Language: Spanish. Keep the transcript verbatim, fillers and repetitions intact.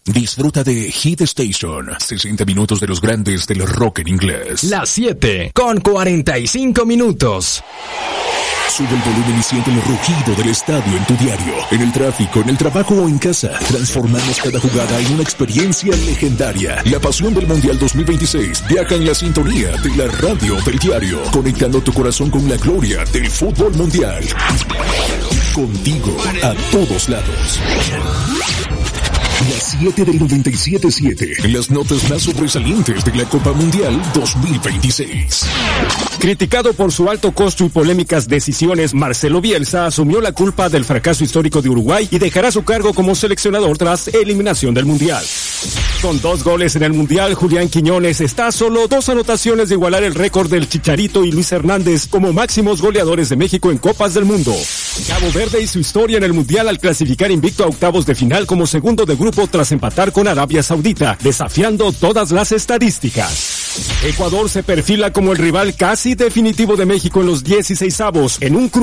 Disfruta de Hit Station, sesenta minutos de los grandes del rock en inglés. Las siete con cuarenta y cinco minutos. Sube el volumen y siente el rugido del estadio en tu diario, en el tráfico, en el trabajo o en casa. Transformamos cada jugada en una experiencia legendaria. La pasión del Mundial dos mil veintiséis viaja en la sintonía de la radio del diario, conectando tu corazón con la gloria del fútbol mundial. Contigo a todos lados. Las siete del noventa y siete punto siete, las notas más sobresalientes de la Copa Mundial dos mil veintiséis. Criticado por su alto costo y polémicas decisiones, Marcelo Bielsa asumió la culpa del fracaso histórico de Uruguay y dejará su cargo como seleccionador tras eliminación del Mundial. Con dos goles en el Mundial, Julián Quiñones está a solo dos anotaciones de igualar el récord del Chicharito y Luis Hernández como máximos goleadores de México en Copas del Mundo. Cabo Verde y su historia en el Mundial al clasificar invicto a octavos de final como segundo de grupo tras empatar con Arabia Saudita, desafiando todas las estadísticas. Ecuador se perfila como el rival casi definitivo de México en los dieciseisavos, en un cruce